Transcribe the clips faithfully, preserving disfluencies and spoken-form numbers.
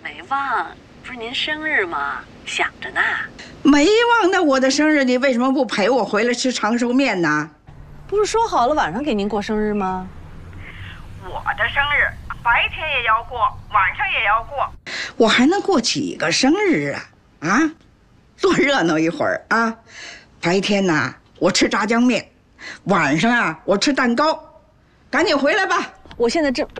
没忘，不是您生日吗？想着呢。 没忘，那我的生日，你为什么不陪我回来吃长寿面呢？ 不是说好了晚上给您过生日吗？ 我的生日白天也要过，晚上也要过。 我还能过几个生日啊？啊，多热闹一会儿啊！白天呐，我吃炸酱面，晚上啊，我吃蛋糕。赶紧回来吧！ 我现在正……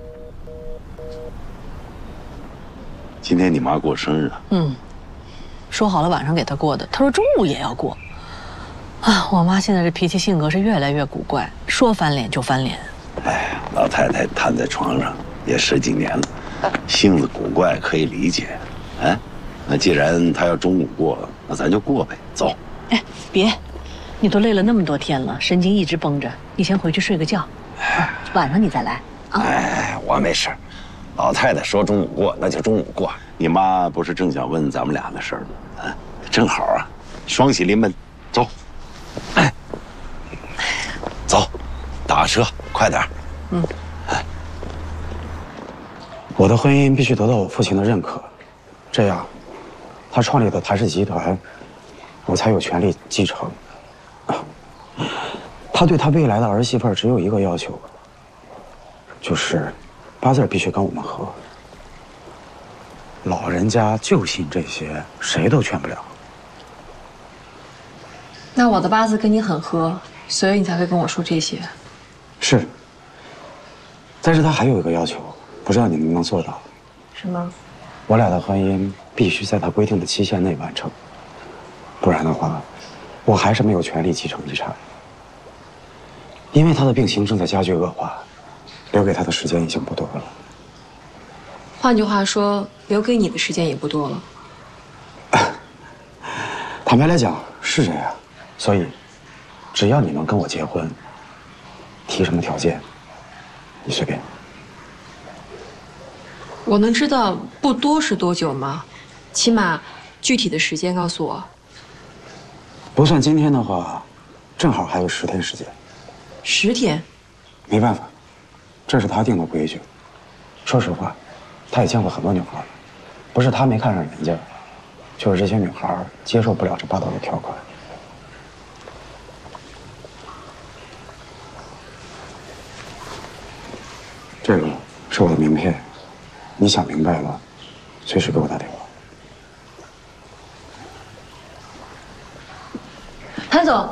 今天你妈过生日啊？ 嗯，说好了晚上给她过的，她说中午也要过。啊，我妈现在这脾气性格是越来越古怪，说翻脸就翻脸。 哎，老太太瘫在床上也十几年了，性子古怪可以理解。哎，那既然她要中午过，那咱就过呗。走。 哎，别，你都累了那么多天了，神经一直绷着，你先回去睡个觉。啊、晚上你再来啊！ 哎，我没事，老太太说中午过，那就中午过。你妈不是正想问咱们俩的事儿吗？啊，正好啊，双喜临门，走。哎，走，打车，快点。 嗯。 哎， 我的婚姻必须得到我父亲的认可，这样，他创立的台氏集团，我才有权利继承。他对他未来的儿媳妇只有一个要求，就是八字必须跟我们合。老人家就信这些，谁都劝不了。 那我的八字跟你很合，所以你才会跟我说这些。 是。但是他还有一个要求，不知道你能不能做到？ 什么？ 我俩的婚姻必须在他规定的期限内完成，不然的话，我还是没有权利继承遗产。因为他的病情正在加剧恶化，留给他的时间已经不多了。 换句话说，留给你的时间也不多了。 坦白来讲是这样，所以，只要你能跟我结婚，提什么条件，你随便。 我能知道不多是多久吗？起码具体的时间告诉我。 不算今天的话，正好还有十天时间。 十天？ 没办法，这是他定的规矩。说实话，他也见过很多女孩，不是他没看上人家，就是这些女孩接受不了这霸道的条款。这个是我的名片，你想明白了，随时给我打电话。 潘总，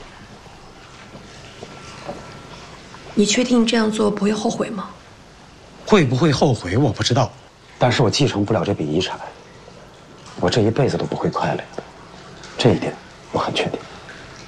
你确定这样做不会后悔吗？ 会不会后悔我不知道， 但是我继承不了这笔遗产，我这一辈子都不会快乐的，这一点我很确定。